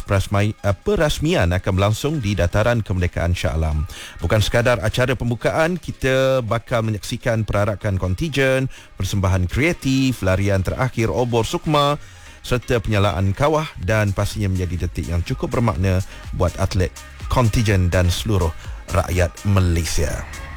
perasmian akan berlangsung di Dataran Kemerdekaan Shah Alam. Bukan sekadar acara pembukaan, kita bakal menyaksikan perarakan kontijen, persembahan kreatif, larian terakhir obor sukma serta penyalaan kawah, dan pastinya menjadi detik yang cukup bermakna buat atlet, kontijen dan seluruh rakyat Malaysia.